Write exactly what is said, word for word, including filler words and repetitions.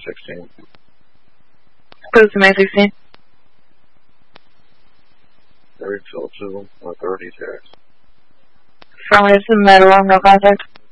sixteen. Close to May sixteen. Third Phillipsville, one thirty Terrace. Affirmative to Meadowlarm, no contact.